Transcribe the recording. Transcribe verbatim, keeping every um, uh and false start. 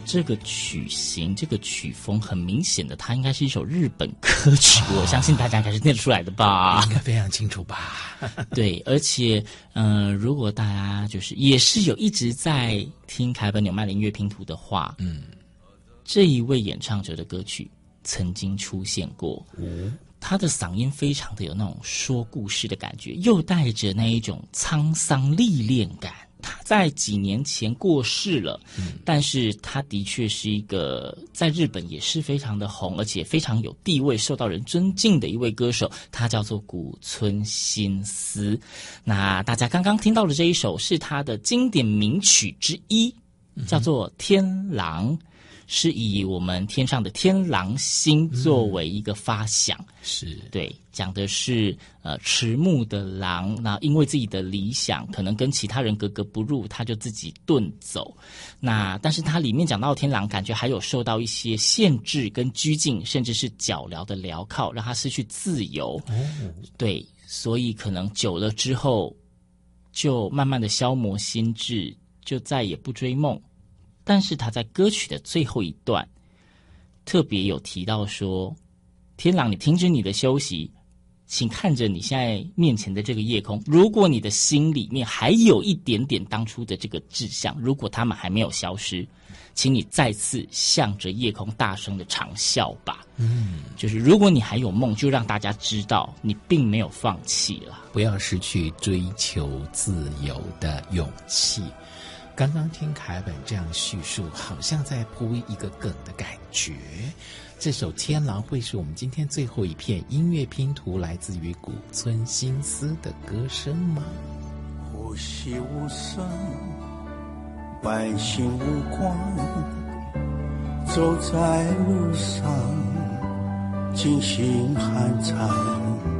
这个曲型、这个曲风，很明显的，它应该是一首日本歌曲。哦、我相信大家应该是念得出来的吧？ 应该非常清楚吧？ 对，而且，嗯、呃，如果大家就是也是有一直在听凯本纽曼的音乐拼图的话，嗯，这一位演唱者的歌曲曾经出现过。哦，他的嗓音非常的有那种说故事的感觉，又带着那一种沧桑历练感。他在几年前过世了，嗯，但是他的确是一个在日本也是非常的红，而且非常有地位、受到人尊敬的一位歌手。他叫做古村新司。那大家刚刚听到的这一首是他的经典名曲之一，叫做《天狼》。是以我们天上的天狼星作为一个发想，嗯、 是对，讲的是呃迟暮的狼，那因为自己的理想可能跟其他人格格不入，他就自己遁走。那但是它里面讲到天狼，感觉还有受到一些限制跟拘禁，甚至是脚镣的镣铐，让他失去自由。哦，对，所以可能久了之后，就慢慢的消磨心智，就再也不追梦。但是他在歌曲的最后一段特别有提到说，天狼，你停止你的休息，请看着你现在面前的这个夜空，如果你的心里面还有一点点当初的这个志向，如果他们还没有消失，请你再次向着夜空大声的长啸吧。嗯，就是如果你还有梦，就让大家知道你并没有放弃了， 不要失去追求自由的勇气。刚刚听凯本这样叙述，好像在铺一个梗的感觉。这首《天狼》会是我们今天最后一片音乐拼图，来自于古村新司的歌声吗？ 呼吸无声，万心无光，走在路上，惊心寒颤。